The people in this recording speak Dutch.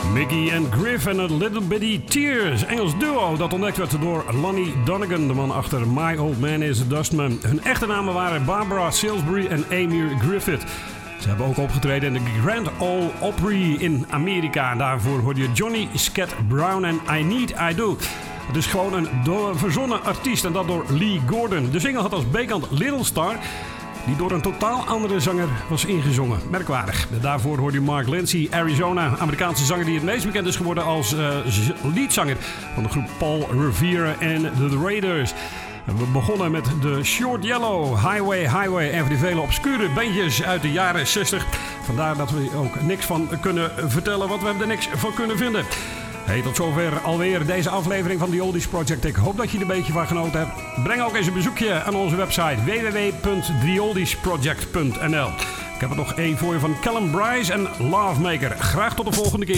Mickey and Griff en A Little Bitty Tears. Engels duo dat ontdekt werd door Lonnie Donegan, de man achter My Old Man is a Dustman. Hun echte namen waren Barbara Salisbury en Amir Griffith. Ze hebben ook opgetreden in de Grand Ole Opry in Amerika. En daarvoor hoorde je Johnny Scat Brown en I Need I Do. Het is gewoon een verzonnen artiest en dat door Lee Gordon. De single had als B-kant Little Star, die door een totaal andere zanger was ingezongen. Merkwaardig. Daarvoor hoorde je Mark Lindsay, Arizona, Amerikaanse zanger die het meest bekend is geworden als leadzanger van de groep Paul Revere en The Raiders. En we begonnen met de Short Yellow, Highway, een van die vele obscure bandjes uit de jaren 60. Vandaar dat we ook niks van kunnen vertellen, want we hebben er niks van kunnen vinden. Hey, tot zover alweer deze aflevering van The Oldies Project. Ik hoop dat je er een beetje van genoten hebt. Breng ook eens een bezoekje aan onze website www.theoldiesproject.nl. Ik heb er nog één voor je van Callum Bryce en Lovemaker. Graag tot de volgende keer.